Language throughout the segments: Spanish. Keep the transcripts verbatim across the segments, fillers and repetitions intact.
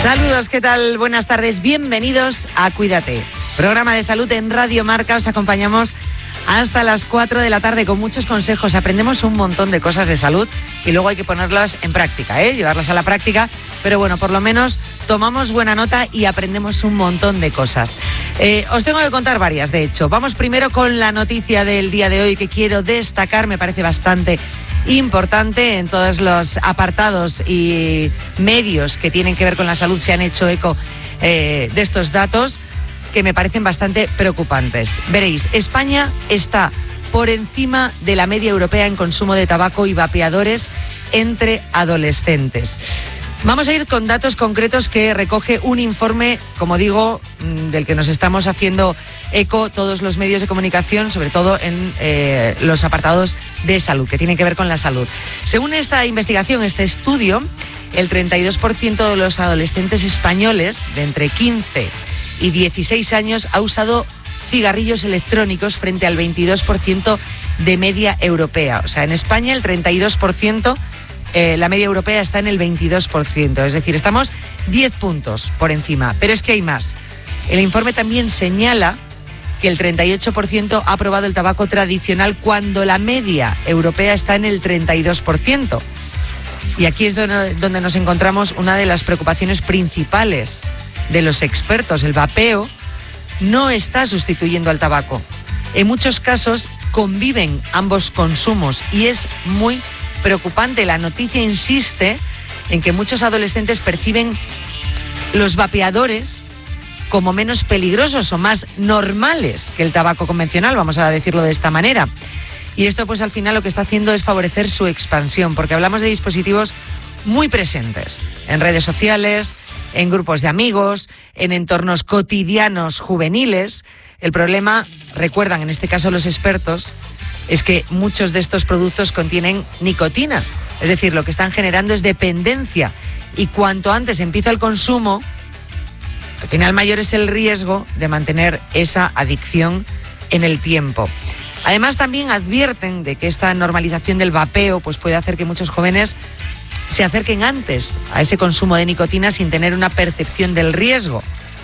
Saludos, ¿qué tal? Buenas tardes, bienvenidos a Cuídate, programa de salud en Radio Marca. Os acompañamos hasta las cuatro de la tarde con muchos consejos. Aprendemos un montón de cosas de salud y luego hay que ponerlas en práctica, ¿eh? Llevarlas a la práctica, pero bueno, por lo menos tomamos buena nota y aprendemos un montón de cosas. Eh, os tengo que contar varias, de hecho. Vamos primero con la noticia del día de hoy que quiero destacar, me parece bastante importante. En todos los apartados y medios que tienen que ver con la salud se han hecho eco eh, de estos datos que me parecen bastante preocupantes. Veréis, España está por encima de la media europea en consumo de tabaco y vapeadores entre adolescentes. Vamos a ir con datos concretos que recoge un informe, como digo, del que nos estamos haciendo eco todos los medios de comunicación, sobre todo en eh, los apartados de salud, que tienen que ver con la salud. Según esta investigación, este estudio, el treinta y dos por ciento de los adolescentes españoles de entre quince y dieciséis años ha usado cigarrillos electrónicos frente al veintidós por ciento de media europea. O sea, en España el treinta y dos por ciento, eh, la media europea está en el veintidós por ciento. Es decir, estamos diez puntos por encima. Pero es que hay más. El informe también señala que el treinta y ocho por ciento ha probado el tabaco tradicional cuando la media europea está en el treinta y dos por ciento. Y aquí es donde, donde nos encontramos una de las preocupaciones principales de los expertos. El vapeo no está sustituyendo al tabaco. En muchos casos conviven ambos consumos y es muy preocupante. La noticia insiste en que muchos adolescentes perciben los vapeadores como menos peligrosos o más normales que el tabaco convencional, vamos a decirlo de esta manera. Y esto pues al final lo que está haciendo es favorecer su expansión, porque hablamos de dispositivos muy presentes en redes sociales, en grupos de amigos, en entornos cotidianos juveniles. El problema, recuerdan en este caso los expertos, es que muchos de estos productos contienen nicotina. Es decir, lo que están generando es dependencia. Y cuanto antes empieza el consumo, al final mayor es el riesgo de mantener esa adicción en el tiempo. Además, también advierten de que esta normalización del vapeo pues puede hacer que muchos jóvenes se acerquen antes a ese consumo de nicotina sin tener una percepción del riesgo.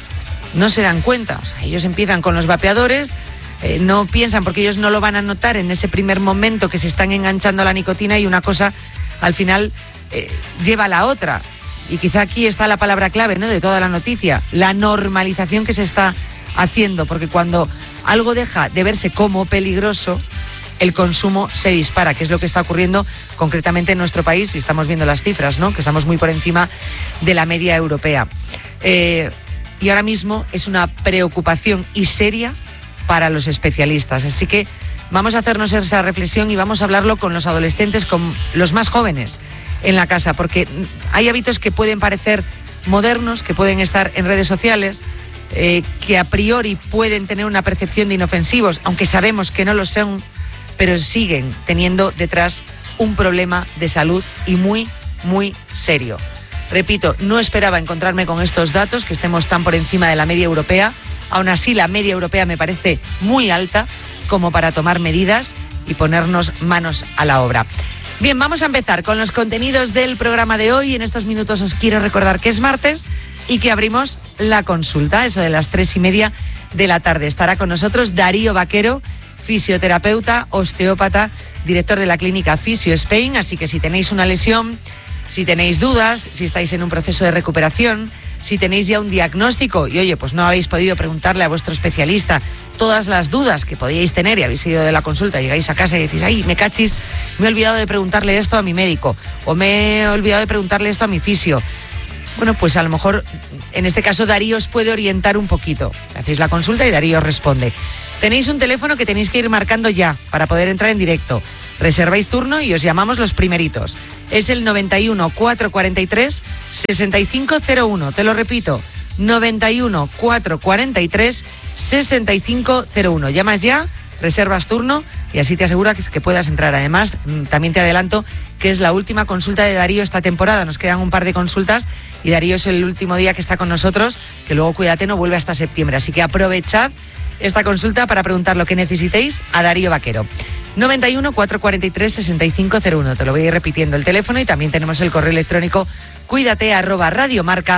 No se dan cuenta. O sea, ellos empiezan con los vapeadores, eh, no piensan porque ellos no lo van a notar en ese primer momento que se están enganchando a la nicotina y una cosa al final eh, lleva a la otra. Y quizá aquí está la palabra clave, ¿no?, de toda la noticia, la normalización que se está haciendo, porque cuando algo deja de verse como peligroso, el consumo se dispara, que es lo que está ocurriendo concretamente en nuestro país, y estamos viendo las cifras, ¿no?, que estamos muy por encima de la media europea. Eh, y ahora mismo es una preocupación y seria para los especialistas. Así que vamos a hacernos esa reflexión y vamos a hablarlo con los adolescentes, con los más jóvenes en la casa, porque hay hábitos que pueden parecer modernos, que pueden estar en redes sociales, eh, que a priori pueden tener una percepción de inofensivos, aunque sabemos que no lo son, pero siguen teniendo detrás un problema de salud y muy, muy serio. Repito, no esperaba encontrarme con estos datos, que estemos tan por encima de la media europea. Aún así, la media europea me parece muy alta como para tomar medidas y ponernos manos a la obra. Bien, vamos a empezar con los contenidos del programa de hoy. En estos minutos os quiero recordar que es martes y que abrimos la consulta, eso de las tres y media de la tarde. Estará con nosotros Darío Vaquero, fisioterapeuta, osteópata, director de la clínica Fisio Spain. Así que si tenéis una lesión, si tenéis dudas, si estáis en un proceso de recuperación, si tenéis ya un diagnóstico y oye, pues no habéis podido preguntarle a vuestro especialista todas las dudas que podíais tener y habéis ido de la consulta, llegáis a casa y decís, ay, me cachis, me he olvidado de preguntarle esto a mi médico o me he olvidado de preguntarle esto a mi fisio. Bueno, pues a lo mejor en este caso Darío os puede orientar un poquito. Hacéis la consulta y Darío os responde. Tenéis un teléfono que tenéis que ir marcando ya para poder entrar en directo. Reserváis turno y os llamamos los primeritos. Es el noventa y uno, cuatrocientos cuarenta y tres, sesenta y cinco cero uno. Te lo repito, noventa y uno, cuatrocientos cuarenta y tres, sesenta y cinco cero uno. Llamas ya, reservas turno y así te aseguras que puedas entrar. Además, también te adelanto que es la última consulta de Darío esta temporada. Nos quedan un par de consultas y Darío es el último día que está con nosotros, que luego, cuídate, no vuelve hasta septiembre. Así que aprovechad esta consulta para preguntar lo que necesitéis a Darío Vaquero. noventa y uno, cuatrocientos cuarenta y tres, sesenta y cinco cero uno. Te lo voy a ir repitiendo el teléfono y también tenemos el correo electrónico cuídate arroba radiomarca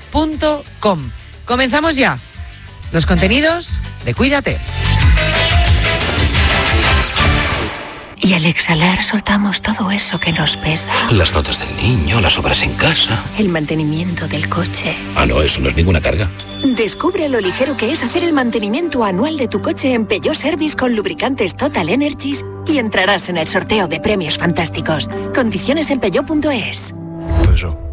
punto com. Comenzamos ya. Los contenidos de Cuídate. Y al exhalar soltamos todo eso que nos pesa. Las notas del niño, las obras en casa. El mantenimiento del coche. Ah, no, eso no es ninguna carga. Descubre lo ligero que es hacer el mantenimiento anual de tu coche en Peugeot Service con lubricantes Total Energies y entrarás en el sorteo de premios fantásticos. Condiciones en peugeot punto es. Peugeot.